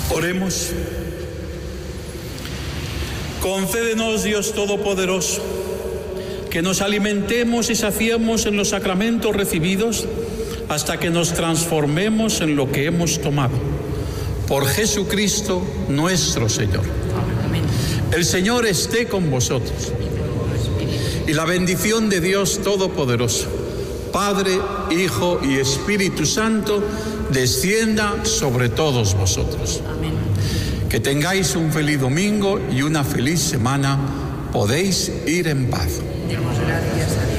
Oremos. Concédenos, Dios Todopoderoso, que nos alimentemos y saciemos en los sacramentos recibidos hasta que nos transformemos en lo que hemos tomado. Por Jesucristo nuestro Señor. Amén. El Señor esté con vosotros. Y la bendición de Dios Todopoderoso, Padre, Hijo y Espíritu Santo, descienda sobre todos vosotros. Amén. Que tengáis un feliz domingo y una feliz semana. Podéis ir en paz. Demos gracias a Dios.